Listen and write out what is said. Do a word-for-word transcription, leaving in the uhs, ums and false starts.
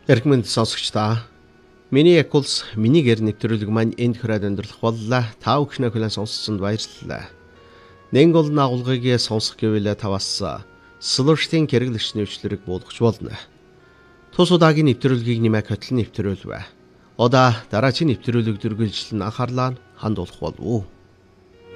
Эргэмэнд сонсогчдаа миний Экулс миний гэр нэвтрүүлэг маань энд хүрээд өндөрлөх боллоо. Та бүхнээ хүлээн сонсцонд баярлалаа. Нэнгол нагуулгыг сонсох гэвэл таваас слуштын хэрэглэгч нэвчлэрэг буулгах болно. Тус удаагийн нэвтрүүлгийг нэмэх хөтөл нэвтрүүлвэ. Удаа дараагийн нэвтрүүлэг дүргэлжлэн анхаарлаа хандуулах болов уу?